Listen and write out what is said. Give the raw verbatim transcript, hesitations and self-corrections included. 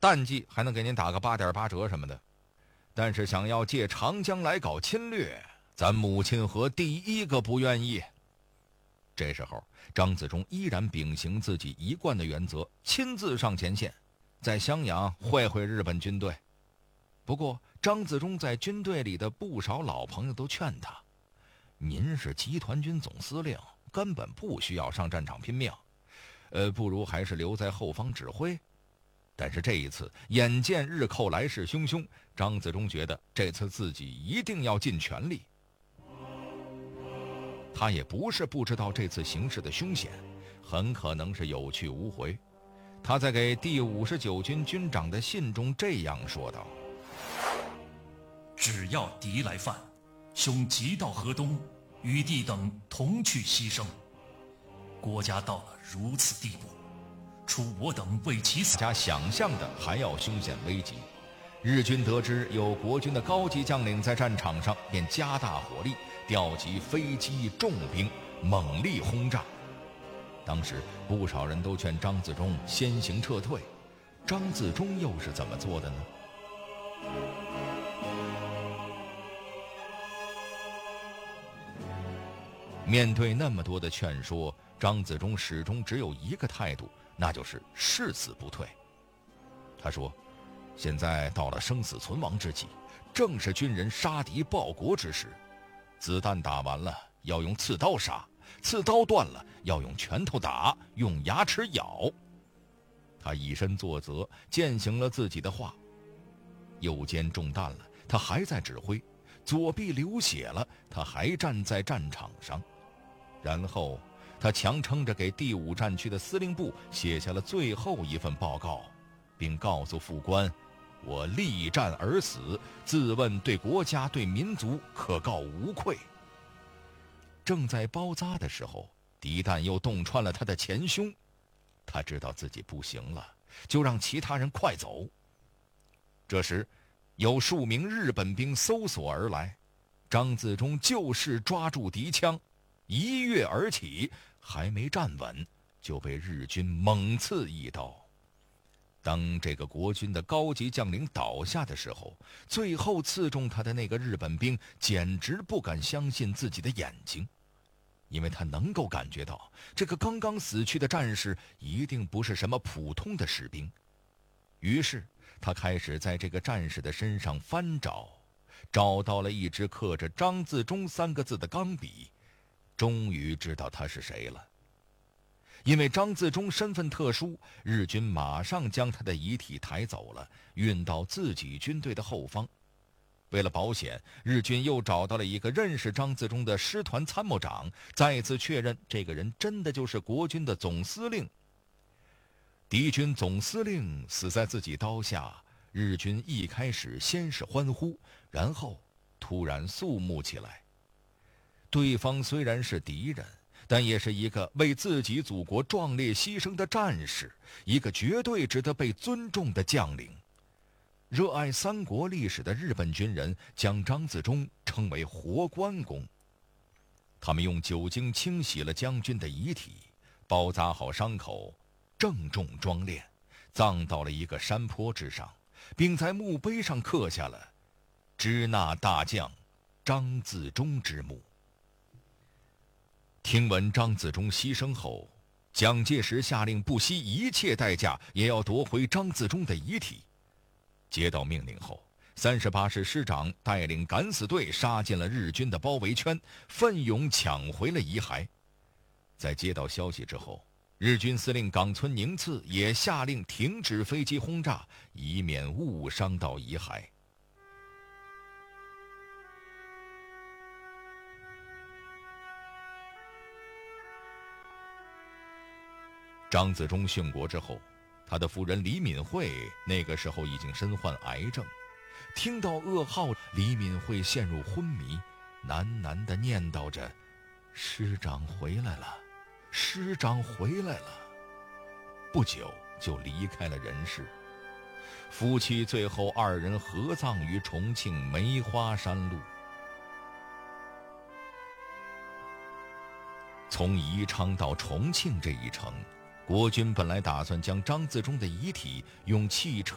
淡季还能给您打个八点八折什么的。但是想要借长江来搞侵略，咱母亲河第一个不愿意。这时候张自忠依然秉行自己一贯的原则，亲自上前线，在襄阳会会日本军队。不过张自忠在军队里的不少老朋友都劝他，您是集团军总司令，根本不需要上战场拼命，呃，不如还是留在后方指挥。但是这一次眼见日寇来势汹汹，张自忠觉得这次自己一定要尽全力。他也不是不知道这次形势的凶险，很可能是有去无回。他在给第五十九军军长的信中这样说道： 只要敌来犯，兄即到河东，与弟等同去牺牲。国家到了如此地步，除我等为其死， 家想象的还要凶险危急。日军得知有国军的高级将领在战场上，便加大火力，调集飞机重兵，猛力轰炸。当时不少人都劝张自忠先行撤退，张自忠又是怎么做的呢？面对那么多的劝说，张自忠始终只有一个态度，那就是誓死不退。他说，现在到了生死存亡之际，正是军人杀敌报国之时，子弹打完了要用刺刀杀，刺刀断了要用拳头打，用牙齿咬。他以身作则，践行了自己的话。右肩中弹了，他还在指挥；左臂流血了，他还站在战场上。然后他强撑着给第五战区的司令部写下了最后一份报告，并告诉副官，我力战而死，自问对国家对民族可告无愧。正在包扎的时候，敌弹又洞穿了他的前胸，他知道自己不行了，就让其他人快走。这时有数名日本兵搜索而来，张自忠就势抓住敌枪，一跃而起，还没站稳就被日军猛刺一刀。当这个国军的高级将领倒下的时候，最后刺中他的那个日本兵简直不敢相信自己的眼睛，因为他能够感觉到这个刚刚死去的战士一定不是什么普通的士兵。于是他开始在这个战士的身上翻找，找到了一支刻着张自忠三个字的钢笔，终于知道他是谁了。因为张自忠身份特殊，日军马上将他的遗体抬走了，运到自己军队的后方。为了保险，日军又找到了一个认识张自忠的师团参谋长，再次确认这个人真的就是国军的总司令。敌军总司令死在自己刀下，日军一开始先是欢呼，然后突然肃穆起来。对方虽然是敌人，但也是一个为自己祖国壮烈牺牲的战士，一个绝对值得被尊重的将领。热爱三国历史的日本军人将张自忠称为活关公。他们用酒精清洗了将军的遗体，包扎好伤口，郑重庄殓，葬到了一个山坡之上，并在墓碑上刻下了支那大将张自忠之墓。听闻张自忠牺牲后，蒋介石下令不惜一切代价也要夺回张自忠的遗体。接到命令后，三十八师师长带领敢死队杀进了日军的包围圈，奋勇抢回了遗骸。在接到消息之后，日军司令冈村宁次也下令停止飞机轰炸，以免误伤到遗骸。张自忠殉国之后，他的夫人李敏慧那个时候已经身患癌症。听到噩耗，李敏慧陷入昏迷，喃喃地念叨着：师长回来了，师长回来了。不久就离开了人世。夫妻最后二人合葬于重庆梅花山路。从宜昌到重庆这一程，国军本来打算将张自忠的遗体用汽车